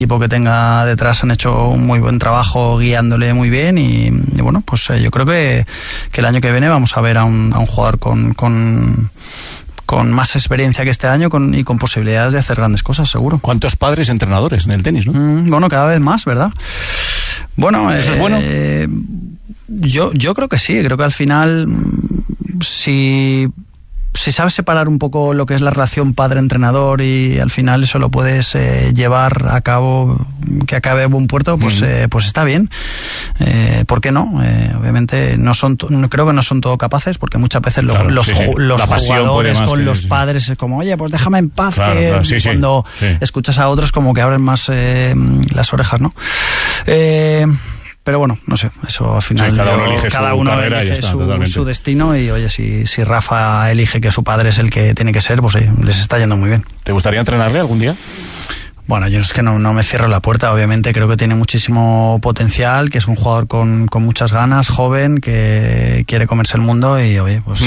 equipo que tenga detrás han hecho un muy buen trabajo guiándole muy bien y bueno, pues yo creo que el año que viene vamos a ver a un jugador con más experiencia que este año y con posibilidades de hacer grandes cosas, seguro. ¿Cuántos padres entrenadores en el tenis, no? Bueno, cada vez más, ¿verdad? Bueno, ¿eso es bueno? Yo creo que sí, creo que al final si sabes separar un poco lo que es la relación padre-entrenador y al final eso lo puedes llevar a cabo, que acabe a buen puerto, pues está bien. ¿Por qué no? Obviamente creo que no son todos capaces, porque muchas veces los jugadores con los padres es como, oye, pues déjame en paz, cuando escuchas a otros como que abren más las orejas, ¿no? Pero bueno, no sé, eso al final cada uno elige su destino y oye, si Rafa elige que su padre es el que tiene que ser, pues les está yendo muy bien. ¿Te gustaría entrenarle algún día? Bueno, yo es que no me cierro la puerta, obviamente creo que tiene muchísimo potencial, que es un jugador con muchas ganas, joven, que quiere comerse el mundo y oye, pues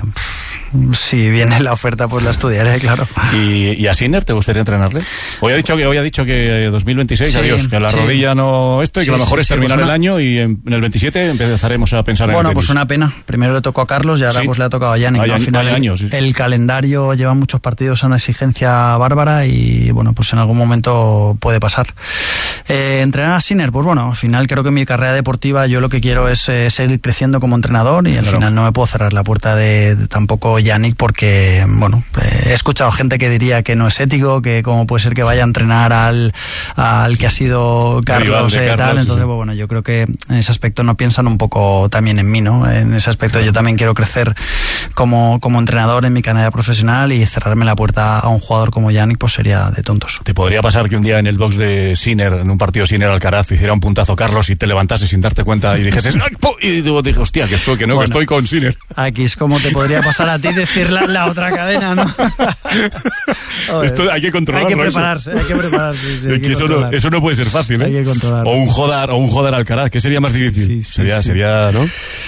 si viene la oferta pues la estudiaré, claro. ¿Y a Sinner te gustaría entrenarle? Hoy ha dicho que 2026, adiós, que la rodilla no y que lo mejor es terminar el año y en el 27 empezaremos a pensar en el tenis. Bueno, pues una pena. Primero le tocó a Carlos y ahora pues le ha tocado a Yannick. Al final el calendario lleva muchos partidos a una exigencia bárbara y bueno, pues en algún momento puede pasar. Entrenar a Sinner, pues bueno, al final creo que en mi carrera deportiva yo lo que quiero es seguir creciendo como entrenador y al final no me puedo cerrar la puerta de tampoco Yannick, porque bueno, he escuchado gente que diría que no es ético, que cómo puede ser que vaya a entrenar al que ha sido Carlos, tal. Entonces pues, bueno, yo creo que en ese aspecto no piensan un poco también en mí, ¿no? En ese aspecto yo también quiero crecer como entrenador en mi carrera profesional y cerrarme la puerta a un jugador como Yannick pues sería de tontos. ¿Te podría pasar que un día en el box de Sinner, en un partido Sinner-Alcaraz, hiciera un puntazo Carlos y te levantases sin darte cuenta y dijeses y tú dije, hostia, que estoy con Sinner? Aquí es como te podría pasar a ti decir la otra cadena, ¿no? Esto hay que controlarlo. Hay que prepararse. Es que eso no puede ser fácil, ¿eh? Hay que controlarlo. O un Jodar Alcaraz, ¿qué sería más difícil? Sería, ¿no?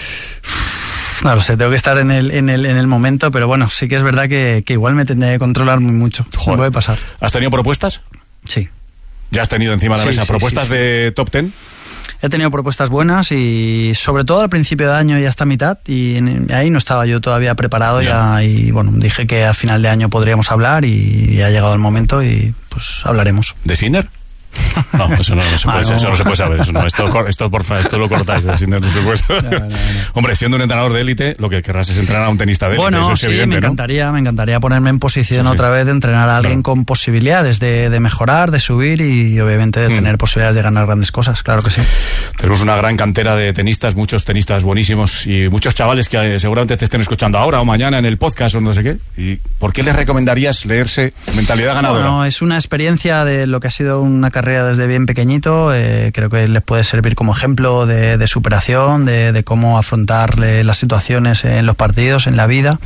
No lo sé, tengo que estar en el momento, pero bueno, sí que es verdad que igual me tendré que controlar muy mucho. Me puede pasar. ¿Has tenido propuestas? Sí. ¿Ya has tenido encima de la mesa propuestas de top 10? He tenido propuestas buenas y sobre todo al principio de año y hasta mitad y ahí no estaba yo todavía preparado y bueno, dije que al final de año podríamos hablar y ha llegado el momento y pues hablaremos. ¿De Sinner? No, eso no se puede, eso no se puede saber. Esto porfa, esto lo cortáis. No se puede saber. No. Hombre, siendo un entrenador de élite, lo que querrás es entrenar a un tenista de élite. Bueno, eso es evidente, me encantaría ponerme en posición otra vez de entrenar a alguien con posibilidades de mejorar, de subir y obviamente de tener posibilidades de ganar grandes cosas, claro que sí. Tenemos una gran cantera de tenistas, muchos tenistas buenísimos y muchos chavales que seguramente te estén escuchando ahora o mañana en el podcast o no sé qué. ¿Y por qué les recomendarías leerse Mentalidad Ganadora? Bueno, es una experiencia de lo que ha sido una carrera desde bien pequeñito, creo que les puede servir como ejemplo de superación, de cómo afrontar las situaciones en los partidos, en la vida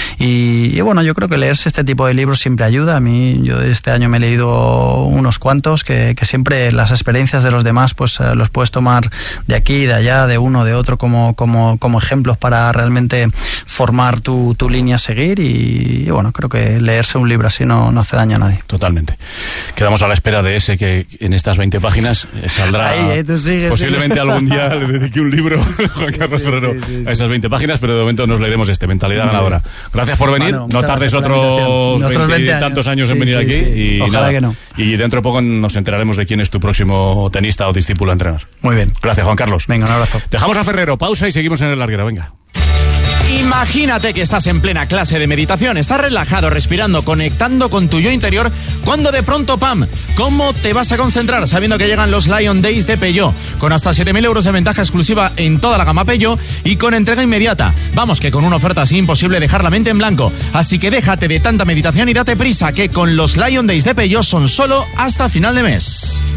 y bueno, yo creo que leerse este tipo de libros siempre ayuda. A mí, yo este año me he leído unos cuantos que siempre las experiencias de los demás pues los puedes tomar de aquí, de allá, de uno, de otro como ejemplos para realmente formar tu línea a seguir y bueno, creo que leerse un libro así no hace daño a nadie. Totalmente. Quedamos a la espera de ese que en estas 20 páginas saldrá. Ahí, tú sigues, posiblemente algún día le dedique un libro Juan Carlos Ferrero a esas 20 páginas, pero de momento nos leeremos Mentalidad Ganadora. Gracias por venir, no tardes otros 20 y tantos años en venir aquí y ojalá nada, que no. Y dentro de poco nos enteraremos de quién es tu próximo tenista o discípulo a entrenar. Muy bien. Gracias, Juan Carlos. Venga, un abrazo. Dejamos a Ferrero, pausa y seguimos en el larguero, venga. Imagínate que estás en plena clase de meditación, estás relajado, respirando, conectando con tu yo interior, cuando de pronto, ¡pam! ¿Cómo te vas a concentrar sabiendo que llegan los Lion Days de Peugeot? Con hasta 7.000 euros de ventaja exclusiva en toda la gama Peugeot y con entrega inmediata. Vamos, que con una oferta así imposible dejar la mente en blanco. Así que déjate de tanta meditación y date prisa, que con los Lion Days de Peugeot son solo hasta final de mes.